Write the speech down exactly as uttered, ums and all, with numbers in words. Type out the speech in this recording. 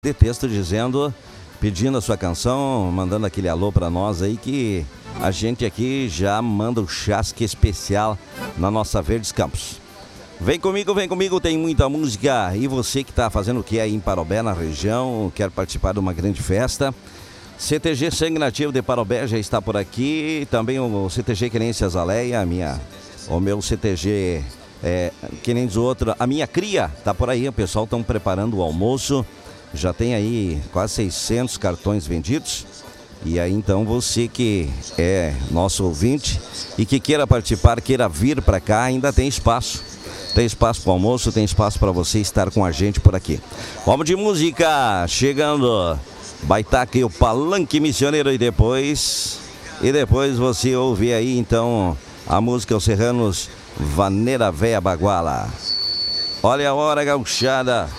de texto dizendo, pedindo a sua canção, mandando aquele alô pra nós aí, que a gente aqui já manda o chasque especial na nossa Verdes Campos. Vem comigo, vem comigo, tem muita música. E você que tá fazendo o que aí em Parobé, na região, quer participar de uma grande festa, C T G Sangue Nativo de Parobé já está por aqui. Também o C T G Querência Azaleia, a minha, o meu C T G, é, que nem diz o outro, a minha cria, tá por aí. O pessoal estão preparando o almoço. Já tem aí quase seiscentos cartões vendidos. E aí então você que é nosso ouvinte e que queira participar, queira vir para cá, ainda tem espaço. Tem espaço para o almoço, tem espaço para você estar com a gente por aqui. Vamos de música, chegando. Vai estar aqui o Palanque Missioneiro e depois... E depois você ouve aí então a música Os Serranos, Vaneira Véia Baguala. Olha a hora, gauchada.